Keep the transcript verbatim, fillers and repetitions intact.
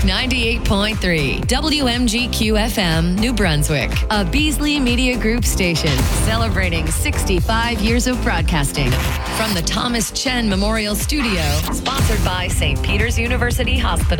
ninety-eight point three, W M G Q F M, New Brunswick, a Beasley Media Group station celebrating sixty-five years of broadcasting. From the Thomas Chen Memorial Studio, sponsored by Saint Peter's University Hospital.